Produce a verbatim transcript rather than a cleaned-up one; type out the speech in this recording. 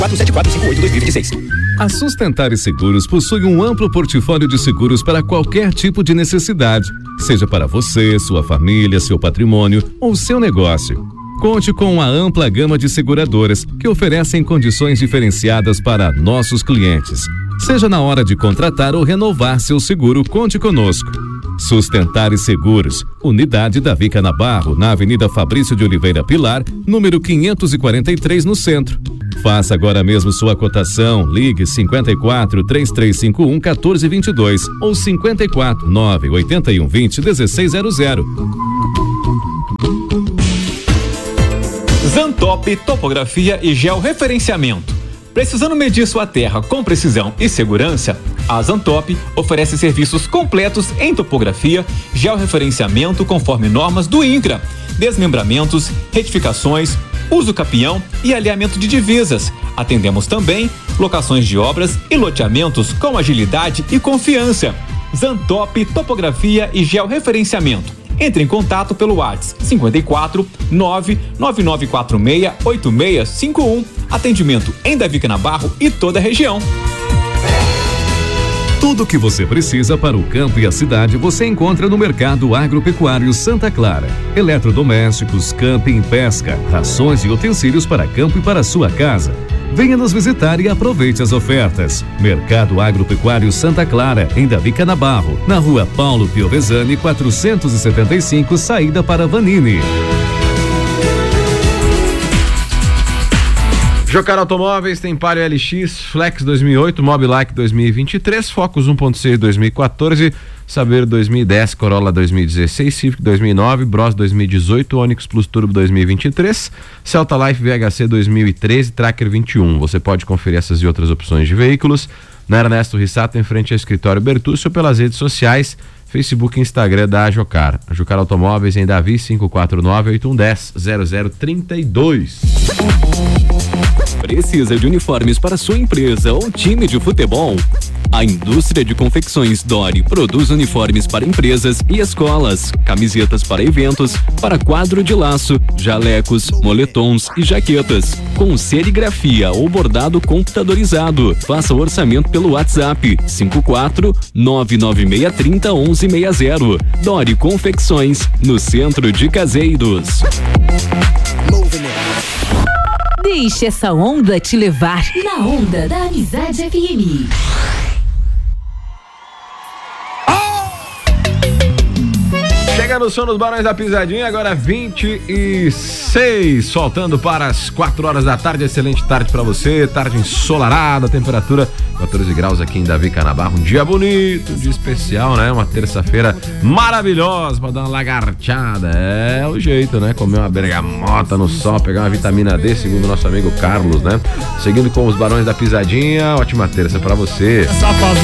quatro sete quatro cinco oito dois mil e vinte e seis. A Sustentar Seguros possui um amplo portfólio de seguros para qualquer tipo de necessidade, seja para você, sua família, seu patrimônio ou seu negócio. Conte com uma ampla gama de seguradoras que oferecem condições diferenciadas para nossos clientes. Seja na hora de contratar ou renovar seu seguro, conte conosco. Sustentar Seguros, Unidade Davi Canabarro, na Avenida Fabrício de Oliveira Pilar, número quinhentos e quarenta e três, no centro. Faça agora mesmo sua cotação. Ligue cinquenta e quatro, três três cinco um, quatorze vinte e dois ou cinquenta e quatro, nove oito um, vinte, dezesseis zero zero. Zantop Topografia e Georreferenciamento. Precisando medir sua terra com precisão e segurança, a Zantop oferece serviços completos em topografia, georreferenciamento conforme normas do INCRA, desmembramentos, retificações, uso capião e alinhamento de divisas. Atendemos também locações de obras e loteamentos com agilidade e confiança. Zantop Topografia e Georreferenciamento. Entre em contato pelo WhatsApp cinquenta e quatro, nove nove nove quatro seis, oito seis cinco um. Atendimento em Davi Canabarro e toda a região. Tudo o que você precisa para o campo e a cidade você encontra no Mercado Agropecuário Santa Clara. Eletrodomésticos, camping, pesca, rações e utensílios para campo e para sua casa. Venha nos visitar e aproveite as ofertas. Mercado Agropecuário Santa Clara, em Davi Canabarro, na rua Paulo Piovesani, quatrocentos e setenta e cinco, saída para Vanini. Jocar Automóveis tem Palio L X, Flex dois mil e oito, Mobilike dois mil e vinte e três, Focus um ponto seis dois mil e quatorze, Saber dois mil e dez, Corolla dois mil e dezesseis, Civic dois mil e nove, Bros dois mil e dezoito, Onix Plus Turbo dois mil e vinte e três, Celta Life V H C dois mil e treze, Tracker vinte e um. Você pode conferir essas e outras opções de veículos na Ernesto Rissato, em frente ao escritório Bertucci, ou pelas redes sociais, Facebook e Instagram da Jocar. A Jocar Automóveis em Davi, cinco quatro nove, oito um um zero, zero zero três dois. Precisa de uniformes para sua empresa ou time de futebol? A indústria de confecções Dori produz uniformes para empresas e escolas, camisetas para eventos, para quadro de laço, jalecos, moletons e jaquetas, com serigrafia ou bordado computadorizado. Faça o orçamento pelo WhatsApp cinco quatro nove nove seis três zero um um seis zero. Dori Confecções, no centro de Caseiros. Deixe essa onda te levar na onda da Amizade F M. Chega no som dos Barões da Pisadinha, agora vinte e seis, faltando para as quatro horas da tarde. Excelente tarde para você, tarde ensolarada, temperatura quatorze graus aqui em Davi Canabarro. Um dia bonito, um dia especial, né? Uma terça-feira maravilhosa para dar uma lagarteada. É o jeito, né? Comer uma bergamota no sol, pegar uma vitamina D, segundo o nosso amigo Carlos, né? Seguindo com os Barões da Pisadinha, ótima terça para você.